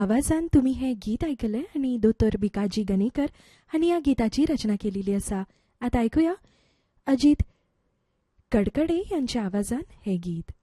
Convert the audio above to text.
आवाजान तुम्ही हे गीत ऐकले आणि दोतोर भिकाजी गणेकर हांणी ह्या गिताची रचना केलेली आसा. आता ऐकूया अजित कडकडे यांच्या आवाजान हे गीत.